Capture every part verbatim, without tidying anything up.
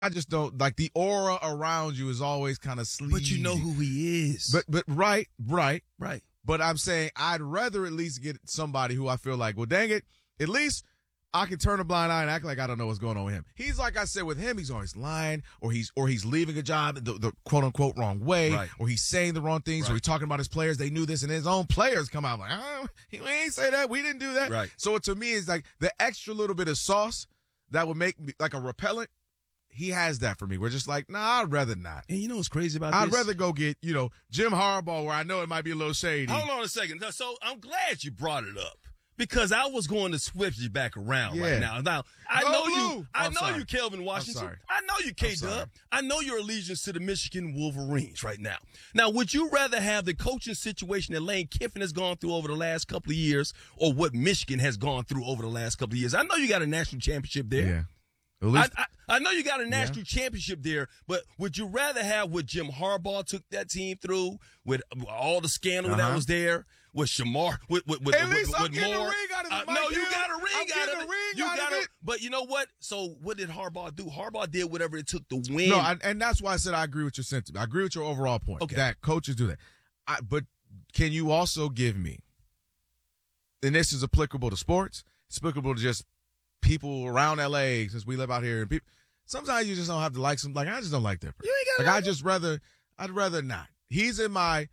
I just don't like the aura around you is always kind of sleazy. But you know who he is. But but right, right, right. But I'm saying I'd rather at least get somebody who I feel like, well, dang it, at least I can turn a blind eye and act like I don't know what's going on with him. He's like I said with him, he's always lying, or he's or he's leaving a job the, the quote unquote wrong way, right. or he's saying the wrong things, right. or he's talking about his players. They knew this, and his own players come out like, oh, he ain't say that. We didn't do that. Right. So to me, it's like the extra little bit of sauce that would make me like a repellent. He has that for me. We're just like, nah, I'd rather not. And you know what's crazy about I'd this? I'd rather go get, you know, Jim Harbaugh, where I know it might be a little shady. Hold on a second. So I'm glad you brought it up because I was going to switch you back around yeah. right now. Now I go know blue. you. I I'm know sorry. you, Kelvin Washington. I'm sorry. I know you, K Dub. I know your allegiance to the Michigan Wolverines right now. Now, would you rather have the coaching situation that Lane Kiffin has gone through over the last couple of years, or what Michigan has gone through over the last couple of years? I know you got a national championship there. Yeah. Least, I, I, I know you got a national yeah. championship there, but would you rather have what Jim Harbaugh took that team through with all the scandal uh-huh. that was there, with Shamar, with with with, At with, least with, I'm with getting more? a ring out of it, uh, no, you got a ring I'm out of a it. Ring you out got of a, it. But you know what? So what did Harbaugh do? Harbaugh did whatever it took to win. No, I, and that's why I said I agree with your sentiment. I agree with your overall point. Okay. That coaches do that. I, but can you also give me, and this is applicable to sports, it's applicable to just people around L A since we live out here, and people. Sometimes you just don't have to like some. Like I just don't like that person. You ain't got like I just rather. I'd rather not. He's in my.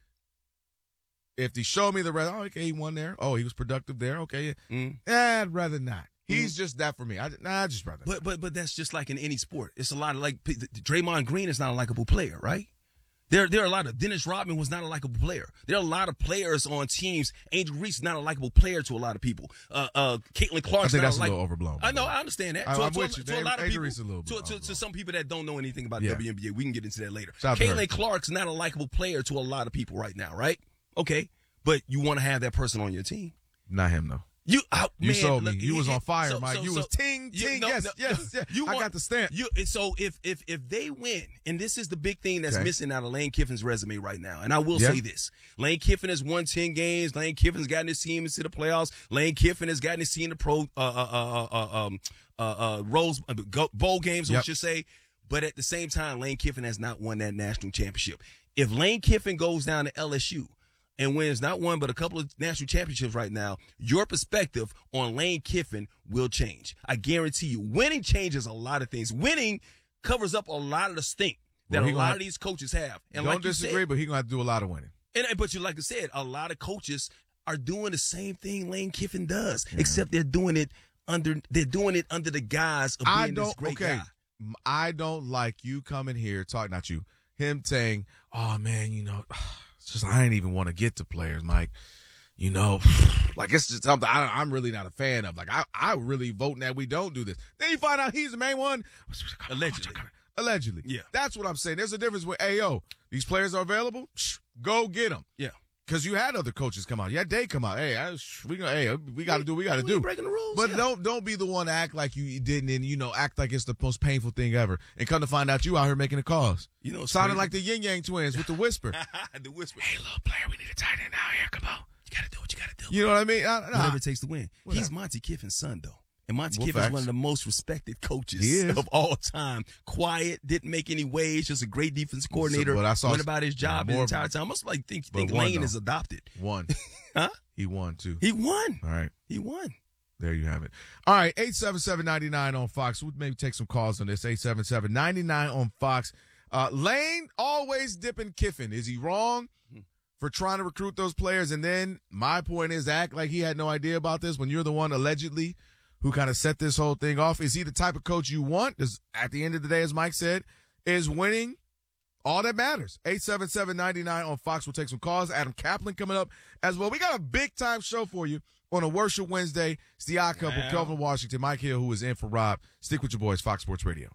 If he showed me the rest, oh, okay, he won there. Oh, he was productive there. Okay, mm. eh, I'd rather not. He's mm. just that for me. I, nah, I'd just rather. But not. but but that's just like in any sport. It's a lot of like Draymond Green is not a likable player, right? There, there are a lot of Dennis Rodman was not a likable player. There are a lot of players on teams. Angel Reese is not a likable player to a lot of people. Uh, uh, Caitlin Clark. I think not that's a, a little overblown. I know, I understand that. I, to, I'm to, with to, you. to a lot of Angel people, Reese is a little to, to, to some people that don't know anything about yeah. W N B A, we can get into that later. Shout Caitlin Clark's not a likable player to a lot of people right now, right? Okay, but you want to have that person on your team. Not him though. You, uh, you man, sold me. Look, you was on fire, so, Mike. So, you so, was ting, ting. You, no, yes, no, yes, yes. You I want, got the stamp. You, so if if if they win, and this is the big thing that's okay. missing out of Lane Kiffin's resume right now, and I will yeah. say this: Lane Kiffin has won ten games. Lane Kiffin's gotten his team into the playoffs. Lane Kiffin has gotten his team to pro uh, uh, uh, uh, um, uh, uh, Rose uh, bowl games, yep. we should say. But at the same time, Lane Kiffin has not won that national championship. If Lane Kiffin goes down to L S U and wins not one but a couple of national championships right now, your perspective on Lane Kiffin will change. I guarantee you. Winning changes a lot of things. Winning covers up a lot of the stink that well, a lot have, of these coaches have. And don't like disagree, said, but he's going to have to do a lot of winning. And But you, like I said, a lot of coaches are doing the same thing Lane Kiffin does, yeah. except they're doing it under they're doing it under the guise of being I don't, this great okay. guy. I don't like you coming here, talking, not you, him saying, oh, man, you know, it's just I ain't even want to get to players, Mike. You know, like it's just something I, I'm really not a fan of. Like I, I really voting that we don't do this. Then you find out he's the main one. Allegedly. Allegedly. Yeah. That's what I'm saying. There's a difference with, hey, yo, these players are available. Go get them. Yeah. Because you had other coaches come out. You had Day come out. Hey, I, we, hey, we got to do what we got to do. Breaking the rules. But yeah. don't don't be the one to act like you didn't and, you know, act like it's the most painful thing ever. And come to find out you out here making the calls. You know, sounding like the Yin Yang twins with the whisper. The whisper. Hey, little player, we need a tight end out here. Come on. You got to do what you got to do. You know what I mean? I, Whatever it takes to win. Whatever. He's Monty Kiffin's son, though. And Monty well, Kiffin facts. is one of the most respected coaches of all time. Quiet, didn't make any waves, just a great defensive coordinator. So, I saw went about his job yeah, the entire time. I must like think, think one, Lane though. is adopted. One. Huh? He won, too. He won. All right. He won. There you have it. All right, eight seven seven, nine nine on Fox. We'll maybe take some calls on this. eight seven seven, nine nine on Fox. Uh, Lane always dipping Kiffin. Is he wrong for trying to recruit those players? And then my point is act like he had no idea about this when you're the one allegedly who kind of set this whole thing off. Is he the type of coach you want? Because at the end of the day, as Mike said, is winning all that matters. eight seven seven, nine nine on Fox. We'll take some calls. Adam Kaplan coming up as well. We got a big-time show for you on a Worship Wednesday. It's the Odd Couple, wow. Kelvin Washington, Mike Hill, who is in for Rob. Stick with your boys, Fox Sports Radio.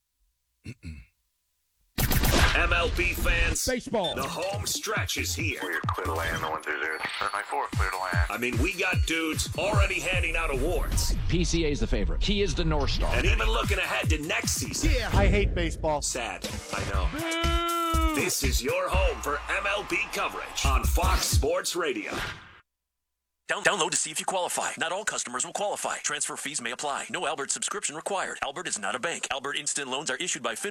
M L B fans, baseball. The home stretch is here. We're clear to land, the one through there. Turn my four, clear to land. I mean, we got dudes already handing out awards. P C A is the favorite. He is the North Star. And even looking ahead to next season. Yeah, I hate baseball. Sad, I know. Boo! This is your home for M L B coverage on Fox Sports Radio. Down- download to see if you qualify. Not all customers will qualify. Transfer fees may apply. No Albert subscription required. Albert is not a bank. Albert Instant Loans are issued by Fin